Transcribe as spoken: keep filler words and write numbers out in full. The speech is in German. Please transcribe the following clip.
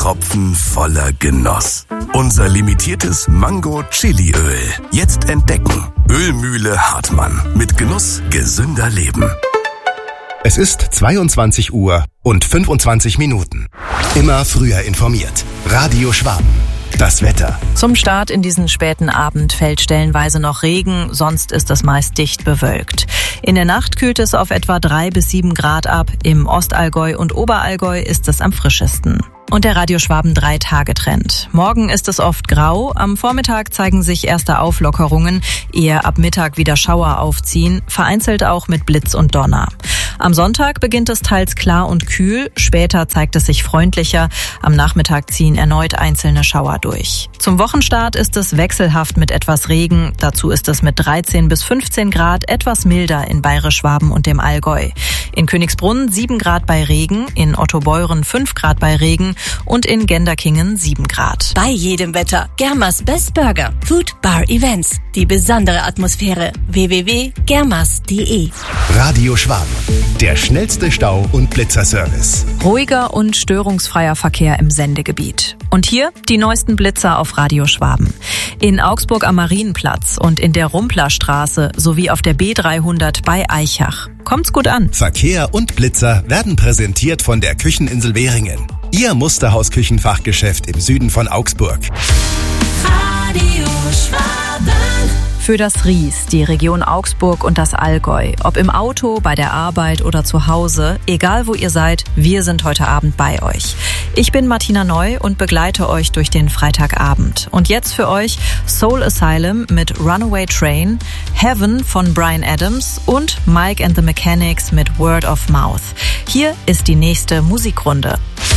Tropfen voller Genuss. Unser limitiertes Mango-Chili-Öl. Jetzt entdecken. Ölmühle Hartmann. Mit Genuss gesünder Leben. Es ist zweiundzwanzig Uhr und fünfundzwanzig Minuten. Immer früher informiert. Radio Schwaben. Das Wetter. Zum Start in diesen späten Abend fällt stellenweise noch Regen, sonst ist es meist dicht bewölkt. In der Nacht kühlt es auf etwa drei bis sieben Grad ab. Im Ostallgäu und Oberallgäu ist es am frischesten. Und der Radio Schwaben drei Tage Trend. Morgen ist es oft grau, am Vormittag zeigen sich erste Auflockerungen, ehe ab Mittag wieder Schauer aufziehen, vereinzelt auch mit Blitz und Donner. Am Sonntag beginnt es teils klar und kühl, später zeigt es sich freundlicher, am Nachmittag ziehen erneut einzelne Schauer durch. Zum Wochenstart ist es wechselhaft mit etwas Regen, dazu ist es mit dreizehn bis fünfzehn Grad etwas milder in Bayerisch-Schwaben und dem Allgäu. In Königsbrunn sieben Grad bei Regen, in Ottobeuren fünf Grad bei Regen und in Genderkingen sieben Grad. Bei jedem Wetter Germas Best Burger, Food, Bar, Events. Die besondere Atmosphäre. w w w punkt germas punkt de. Radio Schwaben. Der schnellste Stau- und Blitzerservice. Ruhiger und störungsfreier Verkehr im Sendegebiet. Und hier die neuesten Blitzer auf Radio Schwaben. In Augsburg am Marienplatz und in der Rumplerstraße sowie auf der B dreihundert bei Eichach. Kommt's gut an. Verkehr und Blitzer werden präsentiert von der Kücheninsel Währingen. Ihr Musterhaus-Küchenfachgeschäft im Süden von Augsburg. Radio Schwaben. Für das Ries, die Region Augsburg und das Allgäu, ob im Auto, bei der Arbeit oder zu Hause, egal wo ihr seid, wir sind heute Abend bei euch. Ich bin Martina Neu und begleite euch durch den Freitagabend. Und jetzt für euch Soul Asylum mit Runaway Train, Heaven von Bryan Adams und Mike and the Mechanics mit Word of Mouth. Hier ist die nächste Musikrunde.